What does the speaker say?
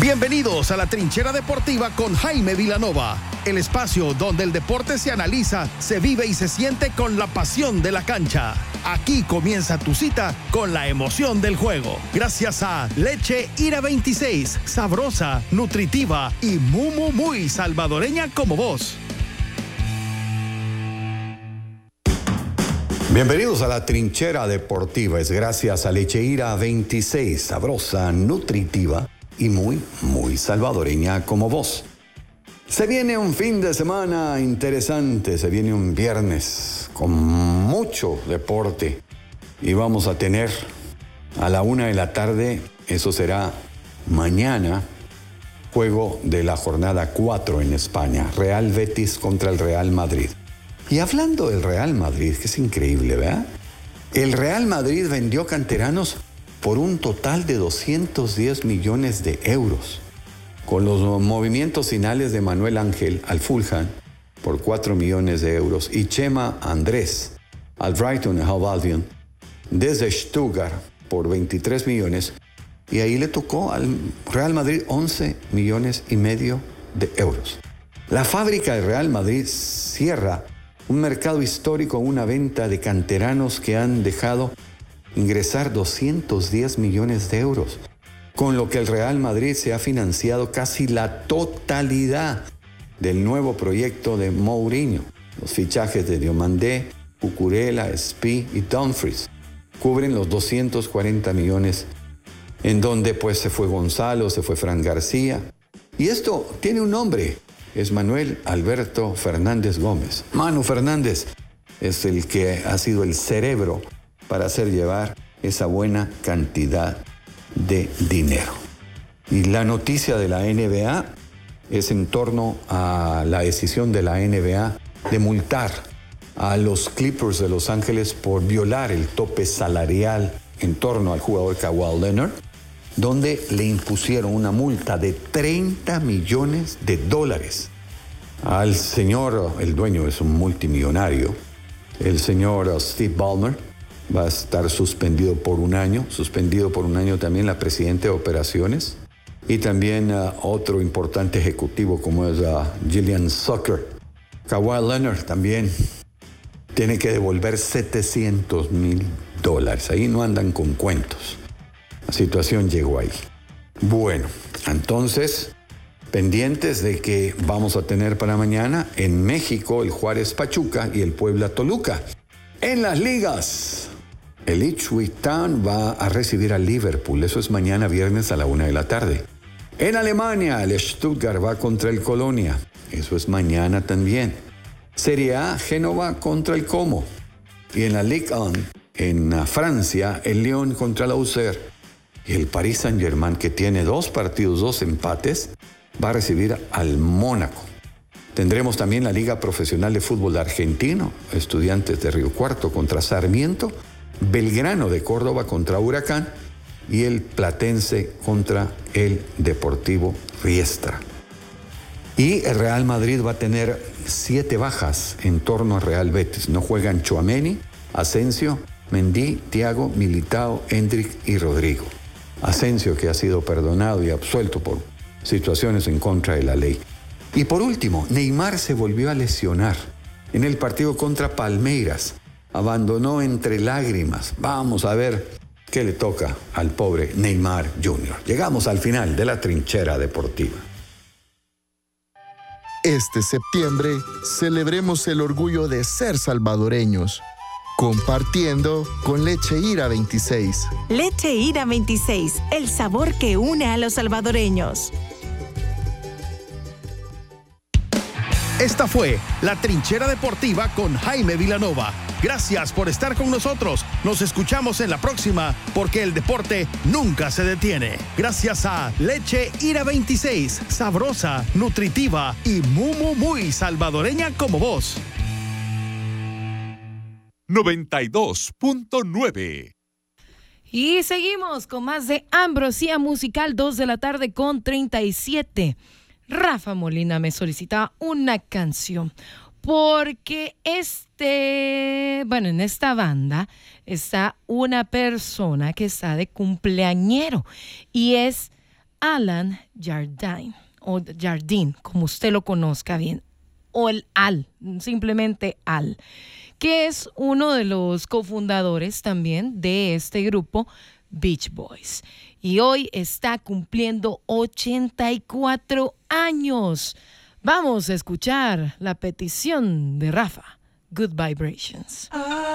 Bienvenidos a la Trinchera Deportiva con Jaime Vilanova, el espacio donde el deporte se analiza, se vive y se siente con la pasión de la cancha. Aquí comienza tu cita con la emoción del juego. Gracias a Leche Ira 26, sabrosa, nutritiva y muy salvadoreña como vos. Bienvenidos a la Trinchera Deportiva. Es gracias a Leche Ira 26, sabrosa, nutritiva y muy salvadoreña como vos. Se viene un fin de semana interesante, se viene un viernes con mucho deporte y vamos a tener a la 1:00 p.m, eso será mañana, juego de la jornada 4 en España, Real Betis contra el Real Madrid. Y hablando del Real Madrid, que es increíble, ¿verdad? El Real Madrid vendió canteranos por un total de 210 millones de euros, con los movimientos finales de Manuel Ángel al Fulham por 4 millones de euros y Chema Andrés al Brighton and Hove Albion desde Stuttgart por 23 millones, y ahí le tocó al Real Madrid 11 millones y medio de euros. La fábrica del Real Madrid cierra un mercado histórico, una venta de canteranos que han dejado ingresar 210 millones de euros, con lo que el Real Madrid se ha financiado casi la totalidad del nuevo proyecto de Mourinho. Los fichajes de Diomandé, Cucurella, Espí y Dumfries cubren los 240 millones, en donde pues se fue Gonzalo, se fue Fran García. Y esto tiene un nombre, es Manuel Alberto Fernández Gómez. Manu Fernández es el que ha sido el cerebro para hacer llevar esa buena cantidad de dinero. Y la noticia de la NBA es en torno a la decisión de la NBA de multar a los Clippers de Los Ángeles por violar el tope salarial en torno al jugador Kawhi Leonard, donde le impusieron una multa de $30 millones al señor, el dueño es un multimillonario, el señor Steve Ballmer. Va a estar suspendido por un año también la presidenta de operaciones y también otro importante ejecutivo como es Gillian Zucker. Kawhi Leonard también tiene que devolver $700,000. Ahí no andan con cuentos. La situación llegó ahí. Bueno, entonces, pendientes de que vamos a tener para mañana en México el Juárez Pachuca y el Puebla Toluca. En las ligas, el Ipswich Town va a recibir al Liverpool. Eso es mañana viernes a la 1:00 p.m. En Alemania, el Stuttgart va contra el Colonia. Eso es mañana también. Serie A, Génova contra el Como. Y en la Ligue 1, en Francia, el Lyon contra el Auxerre. Y el Paris Saint-Germain, que tiene 2 partidos, 2 empates, va a recibir al Mónaco. Tendremos también la Liga Profesional de Fútbol Argentino, Estudiantes de Río Cuarto contra Sarmiento, Belgrano de Córdoba contra Huracán y el Platense contra el Deportivo Riestra. Y el Real Madrid va a tener 7 bajas en torno al Real Betis. No juegan Tchouaméni, Asensio, Mendy, Thiago, Militao, Endrick y Rodrigo. Asensio, que ha sido perdonado y absuelto por situaciones en contra de la ley. Y por último, Neymar se volvió a lesionar en el partido contra Palmeiras. Abandonó entre lágrimas. Vamos a ver qué le toca al pobre Neymar Jr. Llegamos al final de la Trinchera Deportiva. Este septiembre celebremos el orgullo de ser salvadoreños, compartiendo con Leche Ira 26. Leche Ira 26, el sabor que une a los salvadoreños. Esta fue la Trinchera Deportiva con Jaime Vilanova. Gracias por estar con nosotros. Nos escuchamos en la próxima, porque el deporte nunca se detiene. Gracias a Leche Ira 26, sabrosa, nutritiva y muy salvadoreña como vos. 92.9. Y seguimos con más de Ambrosía Musical, 2:37 p.m. Rafa Molina me solicitaba una canción porque en esta banda está una persona que está de cumpleañero y es Alan Jardine, o Jardine, como usted lo conozca bien, o el Al, simplemente Al, que es uno de los cofundadores también de este grupo Beach Boys. Y hoy está cumpliendo 84 años. Vamos a escuchar la petición de Rafa, Good Vibrations.